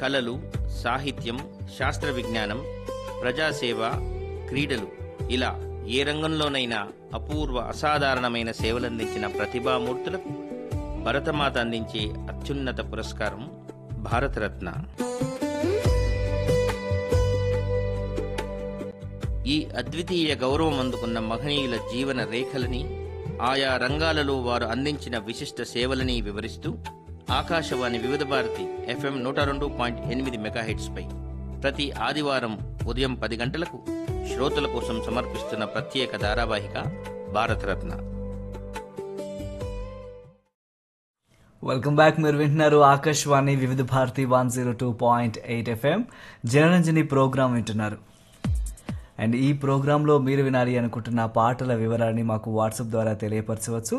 కళలు, సాహిత్యం, శాస్త్ర విజ్ఞానం, ప్రజాసేవ, క్రీడలు ఇలా ఏ రంగంలోనైనా అపూర్వ అసాధారణమైన సేవలందించిన ప్రతిభామూర్తులకు భరతమాత అందించే అత్యున్నత పురస్కారం భారతరత్న. ఈ అద్వితీయ గౌరవం అందుకున్న మహనీయుల జీవన రేఖలని, ఆయా రంగాలలో వారు అందించిన విశిష్ట సేవలని వివరిస్తూ ఆకాశవాణి వివిధ భారతి FM 102.8 మెగాహెట్స్ పై ప్రతి ఆదివారం ఉదయం 10 గంటలకు శ్రోతల కోసం సమర్పిస్తున్న ప్రత్యేక ధారావాహిక భారతరత్న. Welcome back. మీరు వింటున్నారు ఆకాశవాణి వివిధ భారతి 102.8 FM జనరంజని ప్రోగ్రాం వింటున్నారు. అండ్ ఈ ప్రోగ్రాంలో మీరు వినాలి అనుకుంటున్న పాటల వివరాన్ని మాకు వాట్సాప్ ద్వారా తెలియపరచవచ్చు.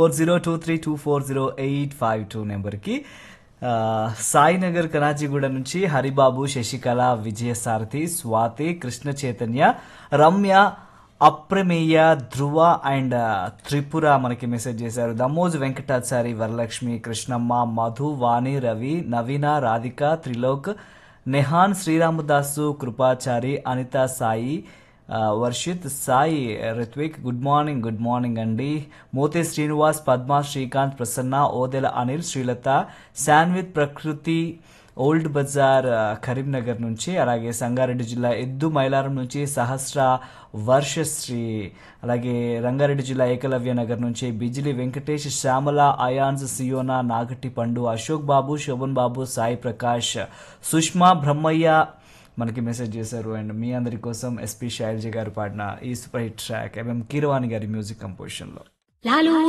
0402240852 నెంబర్కి. సాయినగర్ కనాజీగూడ నుంచి హరిబాబు, శశికళ, విజయసారథి, స్వాతి, కృష్ణ చైతన్య, రమ్య, అప్రమేయ, ధ్రువ అండ్ త్రిపుర మనకి మెసేజ్ చేశారు. దమోజ్ వెంకటాచారి, వరలక్ష్మి, కృష్ణమ్మ, మధు, వాణి, రవి, నవీన, రాధిక, త్రిలోక్, నెహాన్, శ్రీరామదాసు, కృపాచారి, అనిత, సాయి, వర్షిత్, సాయి, రిత్విక్. గుడ్ మార్నింగ్ అండి. మోతే శ్రీనివాస్, పద్మ, శ్రీకాంత్, ప్రసన్న, ఓదెల అనిల్, శ్రీలత, శాన్విత్, ప్రకృతి, ఓల్డ్ బజార్ కరీంనగర్ నుంచి, అలాగే సంగారెడ్డి జిల్లా ఎద్దు మైలారం నుంచి సహస్ర, వర్షశ్రీ, అలాగే రంగారెడ్డి జిల్లా ఏకలవ్య నగర్ నుంచి బిజిలి వెంకటేష్, శ్యామల, అయాన్స్, సియోనా, నాగటి పండు, అశోక్ బాబు, శోభన్ బాబు, సాయి ప్రకాష్, సుష్మా, బ్రహ్మయ్య మనకి మెసేజ్ చేశారు. అండ్ మీ అందరి కోసం ఎస్పి శైలజ గారు పాడిన ఈ super hit track MM Keeravani గారి మ్యూజిక్ కంపోజిషన్లో.